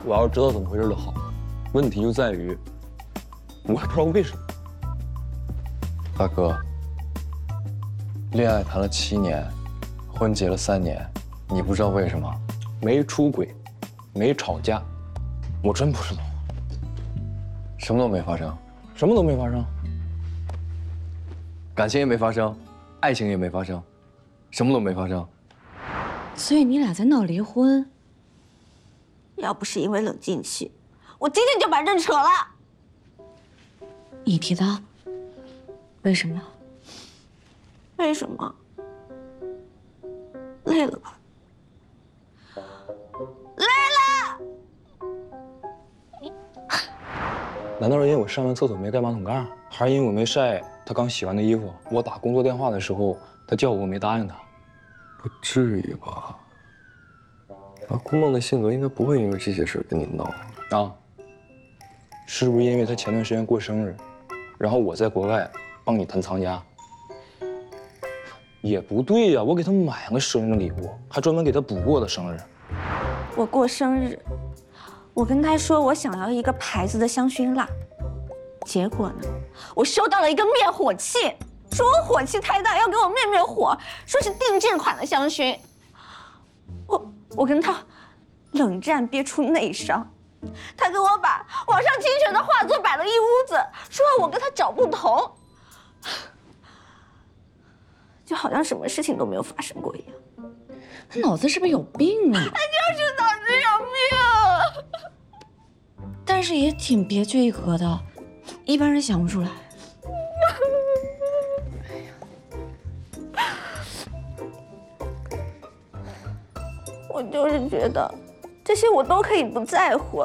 我要知道怎么回事就好。问题就在于，我也不知道为什么。 大哥，恋爱谈了7年，婚结了3年，你不知道为什么？ 没出轨，没吵架，我真不知道。 什么都没发生， 什么都没发生。 感情也没发生，爱情也没发生，什么都没发生。 所以你俩在闹离婚？ 要不是因为冷静期，我今天就把这扯了。 你提的？为什么？ 为什么？累了吧？累了。 难道是因为我上完厕所没盖马桶盖，还是因为我没晒他刚洗完的衣服？我打工作电话的时候，他叫我没答应他。 不至于吧？顾梦的性格应该不会因为这些事跟你闹啊。是不是因为他前段时间过生日，然后我在国外帮你谈藏家？也不对呀，我给他买了生日礼物，还专门给他补过的生日。 我过生日，我跟他说我想要一个牌子的香薰蜡，结果呢，我收到了一个灭火器，说我火气太大，要给我灭火，说是定制款的香薰。我跟他冷战憋出内伤，他给我把网上侵权的画作摆了一屋子，说我跟他找不同，就好像什么事情都没有发生过一样。 他脑子是不是有病啊？ 他就是脑子有病。 但是也挺别具一格的，一般人想不出来。 我就是觉得这些我都可以不在乎，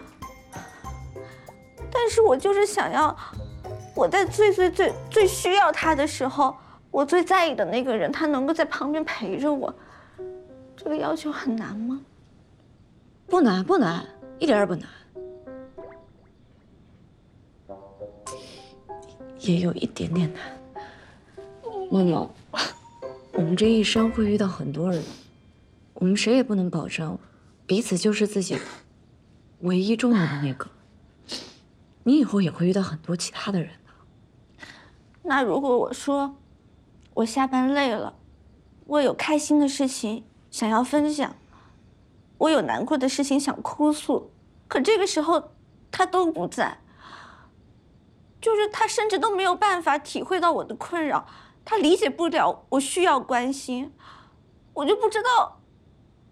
但是我就是想要我在最需要他的时候，我最在意的那个人他能够在旁边陪着我。这个要求很难吗？ 不难，不难，一点也不难。也有一点点难。梦梦，我们这一生会遇到很多人，我们谁也不能保证彼此就是自己唯一重要的那个。你以后也会遇到很多其他的人的。 那如果我说我下班累了，我有开心的事情想要分享，我有难过的事情想哭诉，可这个时候他都不在，就是他甚至都没有办法体会到我的困扰，他理解不了我需要关心，我就不知道